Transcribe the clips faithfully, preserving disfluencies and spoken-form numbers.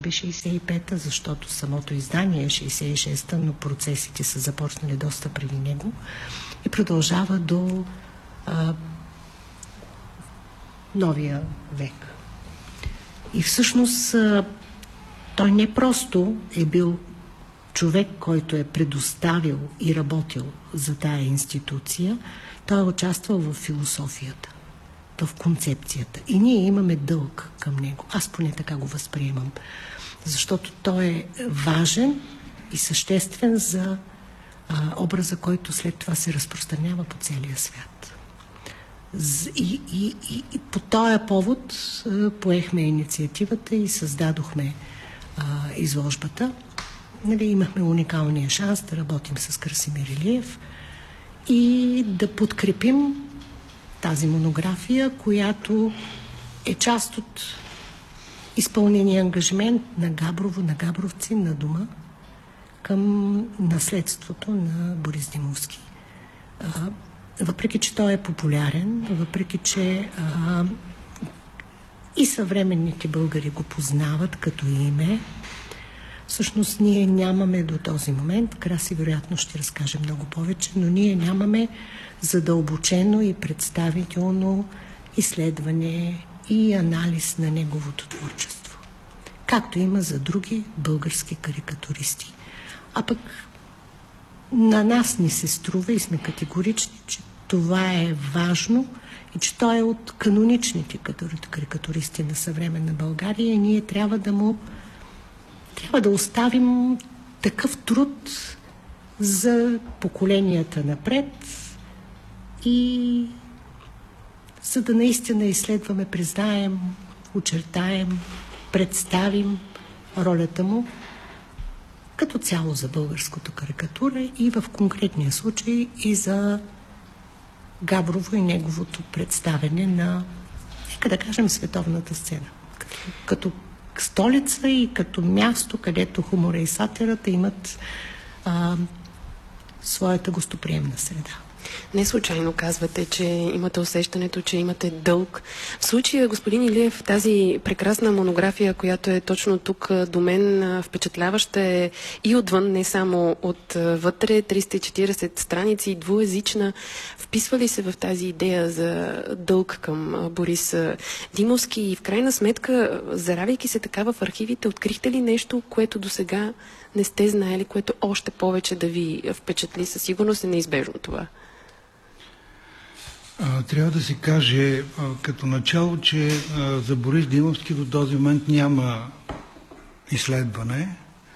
би шейсет и пета, защото самото издание е шейсет и шеста, но процесите са започнали доста преди него и продължава до а, новия век. И всъщност а, той не просто е бил човек, който е предоставил и работил за тая институция, той е участвал в философията, в концепцията. И ние имаме дълг към него. Аз поне така го възприемам. Защото той е важен и съществен за а, образа, който след това се разпространява по целия свят. И, и, и, и по този повод а, поехме инициативата и създадохме а, изложбата. Нали, имахме уникалния шанс да работим с Красимир Илиев и да подкрепим тази монография, която е част от изпълнения ангажимент на Габрово, на габровци, на дома към наследството на Борис Димовски. А, въпреки, че той е популярен, въпреки, че а, и съвременните българи го познават като име, всъщност ние нямаме до този момент, Краси вероятно ще разкаже много повече, но ние нямаме задълбочено и представително изследване и анализ на неговото творчество. Както има за други български карикатуристи. А пък на нас ни се струва и сме категорични, че това е важно и че той е от каноничните карикатуристи на съвременна България и ние трябва да му трябва да оставим такъв труд за поколенията напред и за да наистина изследваме, признаем, очертаем, представим ролята му като цяло за българското карикатура и в конкретния случай и за Габрово и неговото представяне на, нека да кажем, световната сцена. Като, като столица и като място, където хумора и сатирата имат а, своята гостоприемна среда. Не случайно казвате, че имате усещането, че имате дълг. В случая, господин Илиев, тази прекрасна монография, която е точно тук до мен, впечатляваща е и отвън, не само от вътре, триста и четиридесет страници, двуезична. Вписва ли се в тази идея за дълг към Борис Димовски и в крайна сметка, заравяйки се така в архивите, открихте ли нещо, което до сега не сте знаели, което още повече да ви впечатли? Със сигурност е неизбежно това. Трябва да се каже като начало, че за Борис Димовски до този момент няма изследване.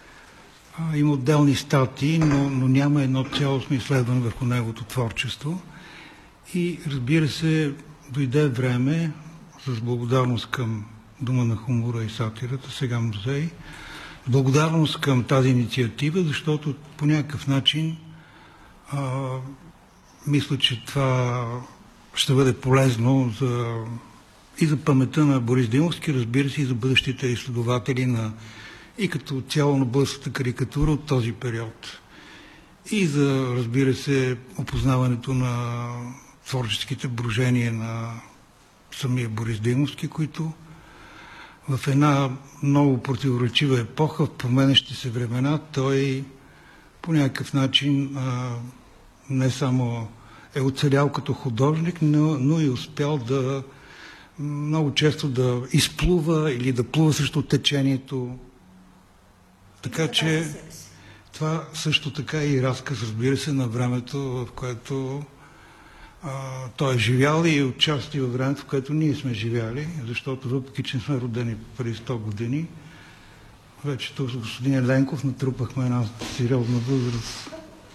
Има отделни статии, но, но няма едно цялостно изследване върху неговото творчество. И разбира се, дойде време с благодарност към Дома на хумора и сатирата, сега музей, благодарност към тази инициатива, защото по някакъв начин а, мисля, че това ще бъде полезно за, и за паметта на Борис Димовски, разбира се, и за бъдещите изследователи на, и като цяло на българската карикатура от този период. И за, разбира се, опознаването на творческите брожения на самия Борис Димовски, които в една много противоречива епоха, в променящи се времена, той по някакъв начин а, не само е оцелял като художник, но, но и успял да много често да изплува или да плува срещу течението. Така че това също така е и разказ, разбира се, на времето, в което а, той е живял и отчасти във времето, в което ние сме живяли, защото въпреки, че сме родени преди сто години, вече тук с господин Еленков натрупахме една сериозна възраст.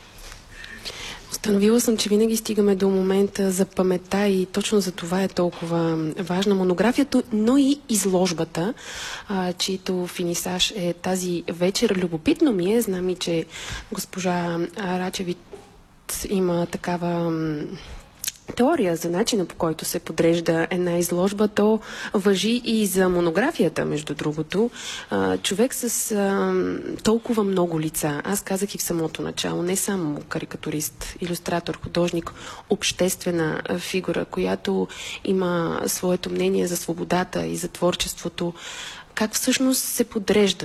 Установила съм, че винаги стигаме до момента за паметта и точно за това е толкова важна монографията, но и изложбата, а, чието финисаж е тази вечер. Любопитно ми е, знам и, че госпожа Рачевиц има такава теория за начина, по който се подрежда една изложба. То важи и за монографията, между другото. А, човек с а, толкова много лица. Аз казах и в самото начало, не само карикатурист, илюстратор, художник, обществена фигура, която има своето мнение за свободата и за творчеството. Как всъщност се подрежда